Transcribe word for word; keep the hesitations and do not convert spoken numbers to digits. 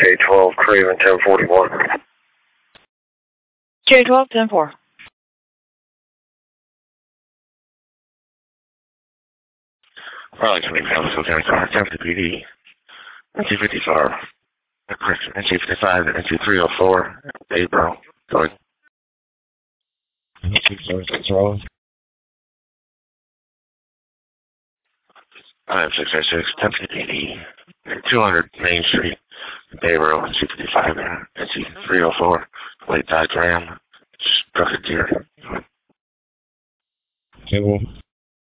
J twelve, Craven, ten forty-one. J twelve, ten four. Arlington, County, County Car, Temple P D, N C fifty-five, N C fifty-five, N C three oh four, April, going. N C six oh six, five six eight six, Temple P D, two hundred Main Street, Bayboro, N C fifty-five, N C three oh four, late Dodge Ram, struck a deer. Table.